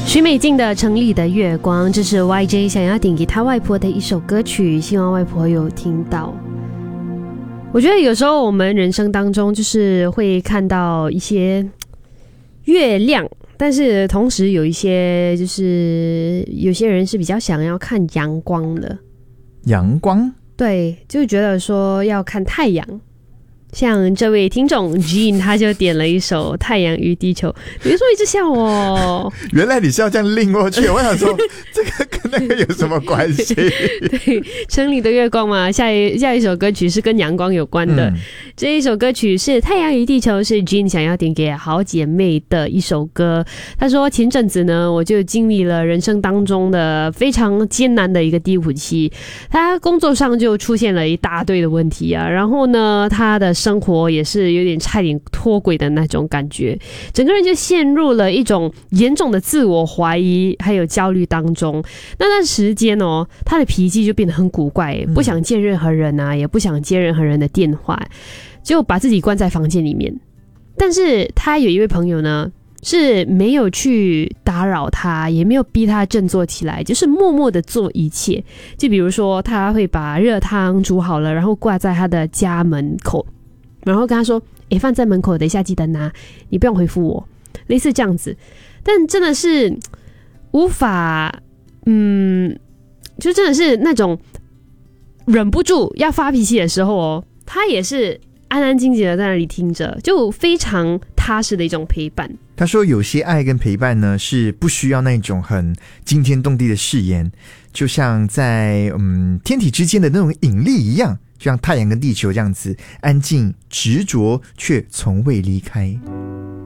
许美静的《城里的月光》，这是 YJ 想要点给他外婆的一首歌曲，希望外婆有听到。我觉得有时候我们人生当中就是会看到一些月亮，但是同时有一些就是有些人是比较想要看阳光的。 阳光？对， 就觉得说要看太阳。像这位听众 Jean 他就点了一首《太阳与地球》，别说一直笑哦。 原来你是要这样拎过去，我想说这个跟那个有什么关系？ 对，城里的月光嘛，下一首歌曲是跟阳光有关的。这一首歌曲是《太阳与地球》，是 Jean 想要点给好姐妹的一首歌。她说前阵子呢，我就经历了人生当中的非常艰难的一个低谷期，她工作上就出现了一大堆的问题啊，然后呢她的生活也是有点差点脱轨的那种感觉，整个人就陷入了一种严重的自我怀疑还有焦虑当中。那段时间哦，他的脾气就变得很古怪，不想见任何人啊，也不想接任何人的电话，就把自己关在房间里面。但是他有一位朋友呢，是没有去打扰他，也没有逼他振作起来，就是默默的做一切。就比如说他会把热汤煮好了，然后挂在他的家门口，然后跟他说饭在门口，等一下记得拿，你不用回复我，类似这样子。但真的是无法就真的是那种忍不住要发脾气的时候哦，他也是安安静静的在那里听着，就非常踏实的一种陪伴。 他说有些爱跟陪伴呢，是不需要那种很惊天动地的誓言，就像在天体之间的那种引力一样，就像太阳跟地球这样子安静执着却从未离开。